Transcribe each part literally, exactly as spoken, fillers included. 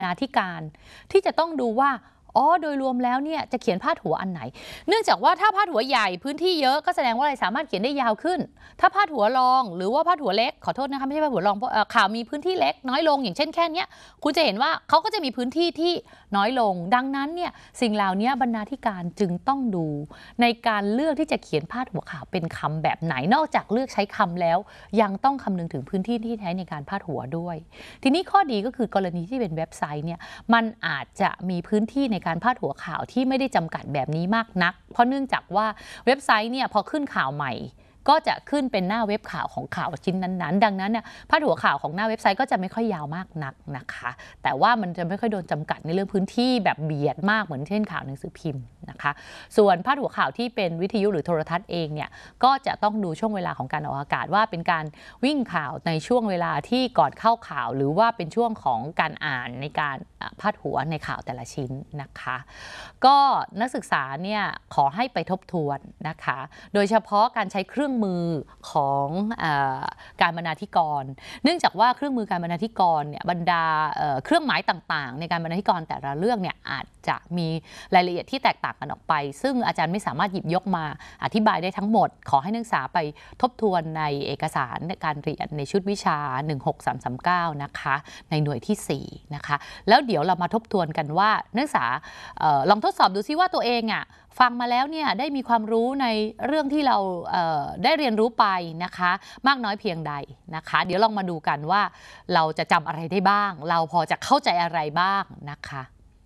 บรรณาธิการที่จะต้องดูว่าอ๋อโดยรวมแล้วเนี่ยจะเขียนพาดหัวอันไหนเนื่องจากว่าถ้าพาดหัวใหญ่พื้นที่เยอะก็แสดงว่าอะไรสามารถเขียนได้ยาวขึ้นถ้าพาดหัวรองหรือว่าพาดหัวเล็กขอโทษนะคะไม่ใช่พาดหัวรองเพราะข่าวมีพื้นที่เล็กน้อยลงอย่างเช่นแค่นี้คุณจะเห็นว่าเขาก็จะมีพื้นที่ที่น้อยลงดังนั้นเนี่ยสิ่งเหล่านี้บรรณาธิการจึงต้องดูในการเลือกที่จะเขียนพาดหัวข่าวเป็นคำแบบไหนนอกจากเลือกใช้คำแล้วยังต้องคำนึงถึงพื้นที่ที่ใช้ในการพาดหัวด้วยทีนี้ข้อดีก็คือกรณีที่เป็นเว็บไซต์เนี่ยมันอาจจะมีพื้นที่ในการพาดหัวข่าวที่ไม่ได้จำกัดแบบนี้มากนักเพราะเนื่องจากว่าเว็บไซต์เนี่ยพอขึ้นข่าวใหม่ก็จะขึ้นเป็นหน้าเว็บข่าวของข่าวชิ้นนั้นๆดังนั้นเนี่ยพาดหัวข่าวของหน้าเว็บไซต์ก็จะไม่ค่อยยาวมากนักนะคะแต่ว่ามันจะไม่ค่อยโดนจำกัดในเรื่องพื้นที่แบบเบียดมากเหมือนเช่นข่าวหนังสือพิมพ์นะคะส่วนพาดหัวข่าวที่เป็นวิทยุหรือโทรทัศน์เองเนี่ยก็จะต้องดูช่วงเวลาของการออกอากาศว่าเป็นการวิ่งข่าวในช่วงเวลาที่ก่อนเข้าข่าวหรือว่าเป็นช่วงของการอ่านในการพาดหัวในข่าวแต่ละชิ้นนะคะก็นักศึกษาเนี่ยขอให้ไปทบทวนนะคะโดยเฉพาะการใช้เครื่องมือของเอ่อการบรรณาธิกรเนื่องจากว่าเครื่องมือการบรรณาธิกรเนี่ยบรรดาเครื่องหมายต่างๆในการบรรณาธิกรแต่ละเรื่องเนี่ยอาจจะมีรายละเอียดที่แตกต่างกันออกไปซึ่งอาจารย์ไม่สามารถหยิบยกมาอธิบายได้ทั้งหมดขอให้นักศึกษาไปทบทวนในเอกสารในการเรียนในชุดวิชาหนึ่งหกสามสามเก้านะคะในหน่วยที่สี่นะคะแล้วเดี๋ยวเรามาทบทวนกันว่านักศึกษาลองทดสอบดูซิว่าตัวเองอ่ะฟังมาแล้วเนี่ยได้มีความรู้ในเรื่องที่เราได้เรียนรู้ไปนะคะมากน้อยเพียงใดนะคะเดี๋ยวลองมาดูกันว่าเราจะจำอะไรได้บ้างเราพอจะเข้าใจอะไรบ้างนะคะ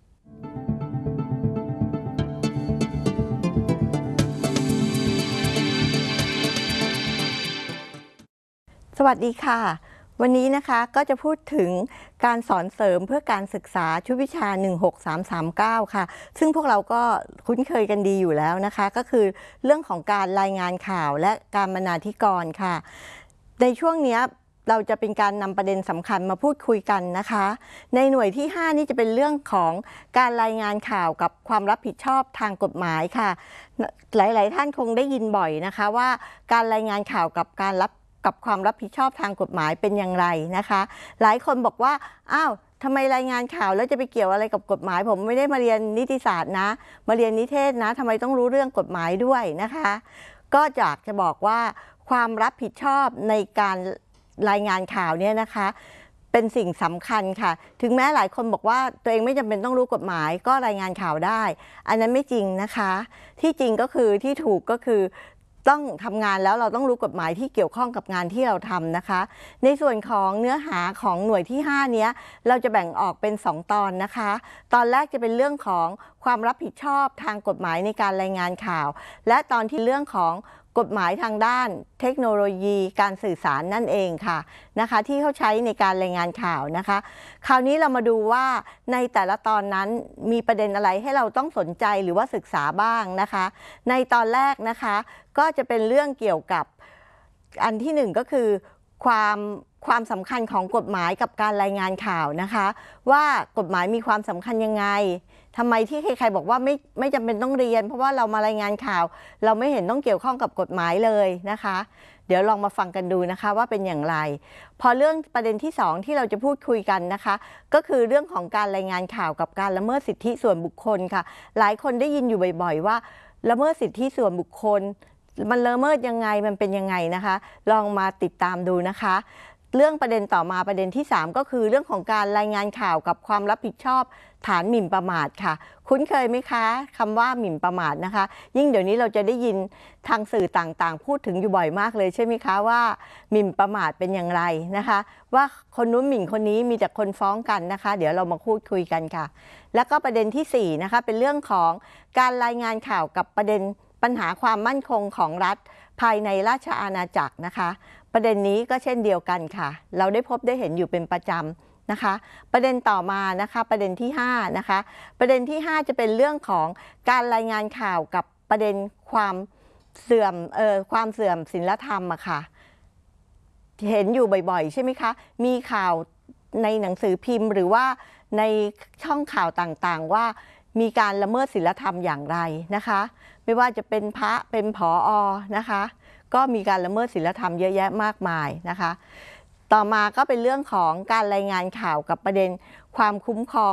สวัสดีค่ะวันนี้นะคะก็จะพูดถึงการสอนเสริมเพื่อการศึกษาชุดวิชาหนึ่งหกสามสามเก้าค่ะซึ่งพวกเราก็คุ้นเคยกันดีอยู่แล้วนะคะก็คือเรื่องของการรายงานข่าวและการบรรณาธิกรค่ะในช่วงนี้เราจะเป็นการนำประเด็นสำคัญมาพูดคุยกันนะคะในหน่วยที่ห้านี่จะเป็นเรื่องของการรายงานข่าวกับความรับผิดชอบทางกฎหมายค่ะหลายๆท่านคงได้ยินบ่อยนะคะว่าการรายงานข่าวกับการรับกับความรับผิดชอบทางกฎหมายเป็นอย่างไรนะคะหลายคนบอกว่าอ้าวทำไมรายงานข่าวแล้วจะไปเกี่ยวอะไรกับกฎหมายผมไม่ได้มาเรียนนิติศาสตร์นะมาเรียนนิเทศนะทำไมต้องรู้เรื่องกฎหมายด้วยนะคะก็อยากจะบอกว่าความรับผิดชอบในการรายงานข่าวเนี่ยนะคะเป็นสิ่งสำคัญค่ะถึงแม้หลายคนบอกว่าตัวเองไม่จำเป็นต้องรู้กฎหมายก็รายงานข่าวได้อันนั้นไม่จริงนะคะที่จริงก็คือที่ถูกก็คือต้องทำงานแล้วเราต้องรู้กฎหมายที่เกี่ยวข้องกับงานที่เราทำนะคะในส่วนของเนื้อหาของหน่วยที่ห้านี้เราจะแบ่งออกเป็นสองตอนนะคะตอนแรกจะเป็นเรื่องของความรับผิดชอบทางกฎหมายในการรายงานข่าวและตอนที่เรื่องของกฎหมายทางด้านเทคโนโลยีการสื่อสารนั่นเองค่ะนะคะที่เขาใช้ในการรายงานข่าวนะคะคราวนี้เรามาดูว่าในแต่ละตอนนั้นมีประเด็นอะไรให้เราต้องสนใจหรือว่าศึกษาบ้างนะคะในตอนแรกนะคะก็จะเป็นเรื่องเกี่ยวกับอันที่หนึ่งก็คือความความสำคัญของกฎหมายกับการรายงานข่าวนะคะว่ากฎหมายมีความสำคัญยังไงทำไมที่ใครๆบอกว่าไม่ไม่จำเป็นต้องเรียนเพราะว่าเรามารายงานข่าวเราไม่เห็นต้องเกี่ยวข้องกับกฎหมายเลยนะคะเดี๋ยวลองมาฟังกันดูนะคะว่าเป็นอย่างไรพอเรื่องประเด็นที่สองที่เราจะพูดคุยกันนะคะก็คือเรื่องของการรายงานข่าวกับการละเมิดสิทธิส่วนบุคคลค่ะหลายคนได้ยินอยู่บ่อยๆว่าละเมิดสิทธิส่วนบุคคลมันละเมิดยังไงมันเป็นยังไงนะคะลองมาติดตามดูนะคะเรื่องประเด็นต่อมาประเด็นที่สามก็คือเรื่องของการรายงานข่าวกับความรับผิดชอบฐานหมิ่นประมาทค่ะคุ้นเคยไหมคะคำว่าหมิ่นประมาทนะคะยิ่งเดี๋ยวนี้เราจะได้ยินทางสื่อต่างๆพูดถึงอยู่บ่อยมากเลยใช่ไหมคะว่าหมิ่นประมาทเป็นอย่างไรนะคะว่าคนนู้นหมิ่นคนนี้มีแต่คนฟ้องกันนะคะเดี๋ยวเรามาพูดคุยกันค่ะแล้วก็ประเด็นที่สี่นะคะเป็นเรื่องของการรายงานข่าวกับประเด็นปัญหาความมั่นคงของรัฐภายในราชอาณาจักรนะคะประเด็นนี้ก็เช่นเดียวกันค่ะเราได้พบได้เห็นอยู่เป็นประจำนะคะประเด็นต่อมานะคะประเด็นที่ห้านะคะประเด็นที่ห้าจะเป็นเรื่องของการรายงานข่าวกับประเด็นความเสื่อมเอ่อความเสื่อมศีลธรรมอะค่ะเห็นอยู่บ่อยๆใช่ไหมคะมีข่าวในหนังสือพิมพ์หรือว่าในช่องข่าวต่างๆว่ามีการละเมิดศีลธรรมอย่างไรนะคะไม่ว่าจะเป็นพระเป็นผอ.นะคะก็มีการละเมิดศีลธรรมเยอะแยะมากมายนะคะต่อมาก็เป็นเรื่องของการรายงานข่าวกับประเด็นความคุ้มครอง